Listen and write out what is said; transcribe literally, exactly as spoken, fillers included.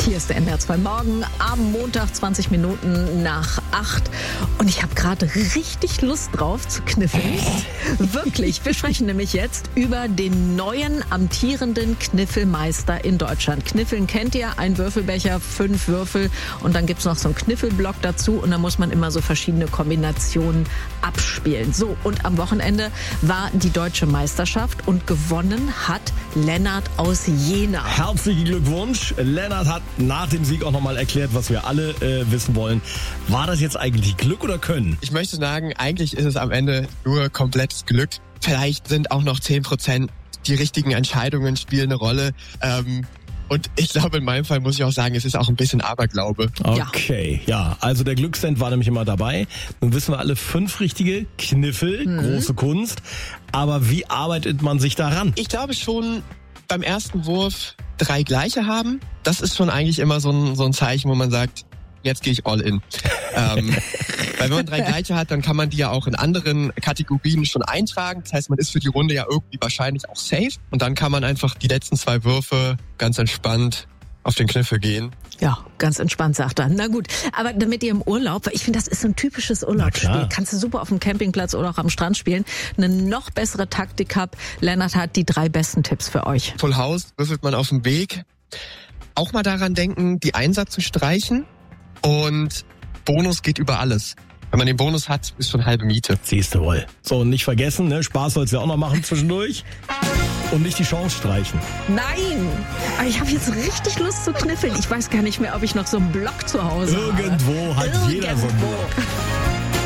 Hier ist der N D R zwei Morgen am Montag, zwanzig Minuten nach acht. Und ich habe gerade richtig Lust drauf zu kniffeln. Wirklich. Wir sprechen nämlich jetzt über den neuen amtierenden Kniffelmeister in Deutschland. Kniffeln kennt ihr, ein Würfelbecher, fünf Würfel und dann gibt's noch so einen Kniffelblock dazu und da muss man immer so verschiedene Kombinationen abspielen. So, und am Wochenende war die deutsche Meisterschaft und gewonnen hat Lennart aus Jena. Herzlichen Glückwunsch. Lennart hat nach dem Sieg auch nochmal erklärt, was wir alle äh, wissen wollen. War das jetzt eigentlich Glück oder Können? Ich möchte sagen, eigentlich ist es am Ende nur komplettes Glück. Vielleicht sind auch noch zehn Prozent die richtigen Entscheidungen spielen eine Rolle. Ähm, und ich glaube, in meinem Fall muss ich auch sagen, es ist auch ein bisschen Aberglaube. Okay, ja. Also der Glückscent war nämlich immer dabei. Nun wissen wir alle, fünf richtige Kniffel, mhm. große Kunst. Aber wie arbeitet man sich daran? Ich glaube schon, beim ersten Wurf drei gleiche haben. Das ist schon eigentlich immer so ein, so ein Zeichen, wo man sagt, jetzt gehe ich all in. ähm, weil wenn man drei gleiche hat, dann kann man die ja auch in anderen Kategorien schon eintragen. Das heißt, man ist für die Runde ja irgendwie wahrscheinlich auch safe. Und dann kann man einfach die letzten zwei Würfe ganz entspannt auf den Kniffel gehen. Ja, ganz entspannt, sagt er. Na gut, aber damit ihr im Urlaub, weil ich finde, das ist so ein typisches Urlaubsspiel. Kannst du super auf dem Campingplatz oder auch am Strand spielen. Eine noch bessere Taktik habt. Lennart hat die drei besten Tipps für euch. Full House würfelt man auf dem Weg. Auch mal daran denken, die Einser zu streichen. Und Bonus geht über alles. Wenn man den Bonus hat, ist schon halbe Miete. Siehst du wohl. So, und nicht vergessen, ne? Spaß soll's ja auch noch machen zwischendurch. Und nicht die Chance streichen. Nein! Aber ich habe jetzt richtig Lust zu kniffeln. Ich weiß gar nicht mehr, ob ich noch so einen Block zu Hause Irgendwo habe. hat Irgendwo. jeder so einen Block.